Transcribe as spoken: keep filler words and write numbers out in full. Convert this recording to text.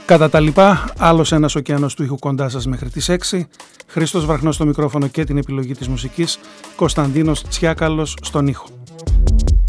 Κατά τα λοιπά, άλλος ένας ωκεανός του ήχου κοντά σας μέχρι τις έξι. Χρήστος Βραχνός στο μικρόφωνο και την επιλογή της μουσικής. Κωνσταντίνος Τσιάκαλος στον ήχο.